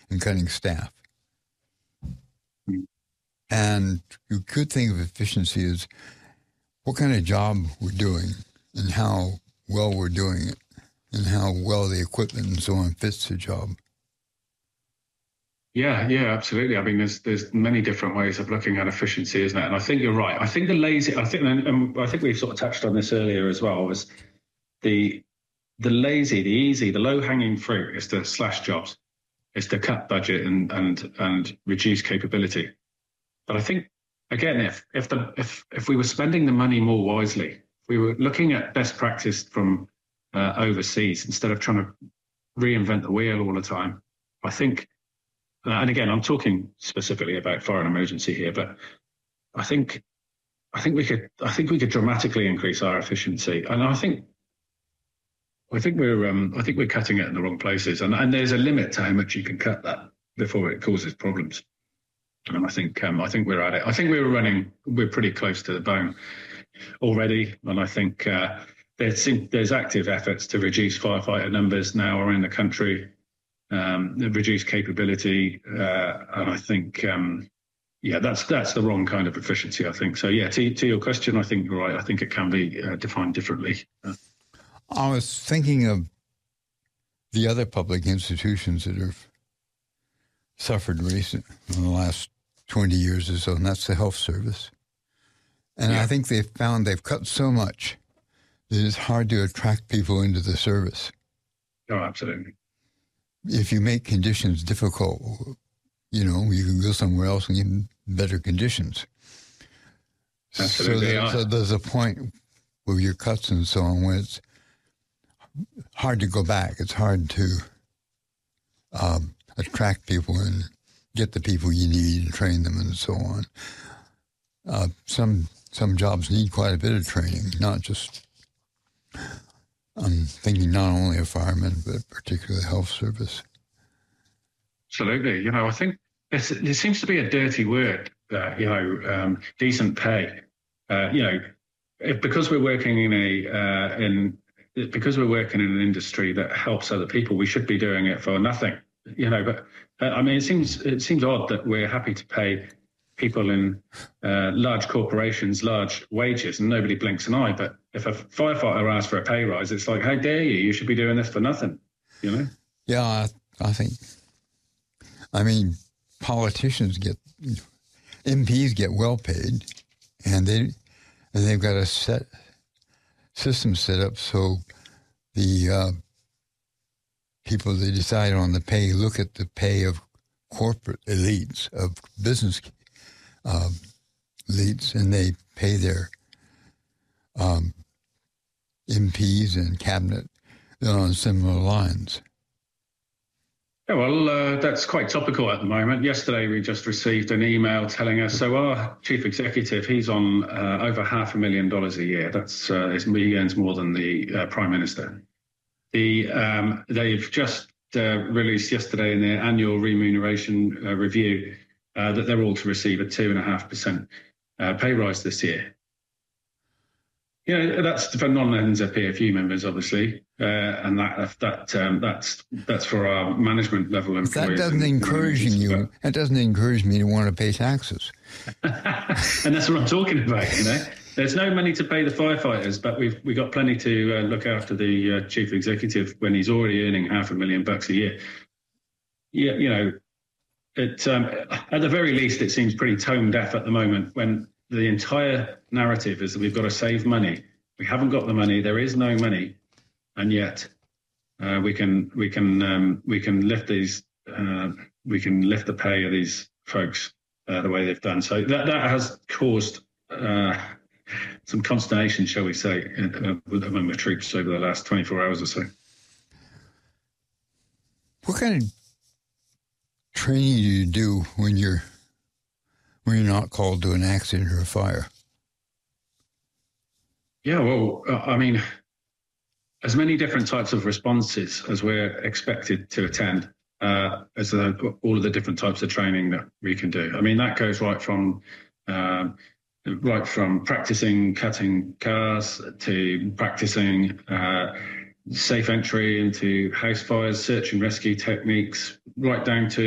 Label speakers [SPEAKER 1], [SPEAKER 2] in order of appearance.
[SPEAKER 1] and cutting staff.
[SPEAKER 2] Mm.
[SPEAKER 1] And you could think of efficiency as what kind of job we're doing and how well we're doing it and how well the equipment and so on fits the job.
[SPEAKER 2] Yeah, absolutely. I mean, there's many different ways of looking at efficiency, isn't it? And I think you're right. I think the lazy, I think we've sort of touched on this earlier as well, was the lazy, the easy, the low-hanging fruit is to slash jobs, is to cut budget and reduce capability. But I think, again, if we were spending the money more wisely, if we were looking at best practice from overseas instead of trying to reinvent the wheel all the time, I think. And again, I'm talking specifically about fire and emergency here, but I think we could dramatically increase our efficiency, and I think we're cutting it in the wrong places, and there's a limit to how much you can cut that before it causes problems. And I think we're at it. I think we're pretty close to the bone already, and I think there's active efforts to reduce firefighter numbers now around the country. Reduce capability, and I think, that's the wrong kind of efficiency, I think. So, to your question, I think you're right. I think it can be defined differently.
[SPEAKER 1] I was thinking of the other public institutions that have suffered recently in the last 20 years or so, and that's the health service. And I think they've cut so much that it's hard to attract people into the service.
[SPEAKER 2] Oh, absolutely.
[SPEAKER 1] If you make conditions difficult, you can go somewhere else and get better conditions.
[SPEAKER 2] Absolutely.
[SPEAKER 1] So there's a point with your cuts and so on where it's hard to go back. It's hard to attract people and get the people you need and train them and so on. Some jobs need quite a bit of training, not just... I'm thinking not only of firemen, but particularly health service.
[SPEAKER 2] Absolutely. I think there seems to be a dirty word, decent pay. Because we're working in an industry that helps other people, we should be doing it for nothing. But I mean, it seems odd that we're happy to pay people in large corporations large wages and nobody blinks an eye. But if a firefighter asks for a pay rise, it's like, how dare you? You should be doing this for nothing,
[SPEAKER 1] Yeah, I think, I mean, MPs get well paid, and they've got a system set up so the people that decide on the pay look at the pay of corporate elites, of business elites, and they pay their MPs and cabinet on similar lines.
[SPEAKER 2] Yeah, well, that's quite topical at the moment. Yesterday, we just received an email telling us, so our chief executive, he's on over $500,000 a year. That's he earns more than the Prime Minister. They've just released yesterday in their annual remuneration review that they're all to receive a 2.5% pay rise this year. That's for non-NZPFU members, obviously, and that's for our management level employees.
[SPEAKER 1] That doesn't encourage you. That doesn't encourage me to want to pay taxes.
[SPEAKER 2] And that's what I'm talking about. There's no money to pay the firefighters, but we've got plenty to look after the chief executive when he's already earning $500,000 a year. At the very least, it seems pretty tone deaf at the moment when the entire narrative is that we've got to save money. We haven't got the money. There is no money, and yet we can lift these. We can lift the pay of these folks the way they've done. So that has caused some consternation, shall we say, among the troops over the last 24 hours or so.
[SPEAKER 1] What kind of training do you do when you're not called to an accident or a fire?
[SPEAKER 2] Yeah, well, I mean, as many different types of responses as we're expected to attend, as all of the different types of training that we can do. I mean, that goes right from practicing cutting cars to practicing safe entry into house fires, search and rescue techniques, right down to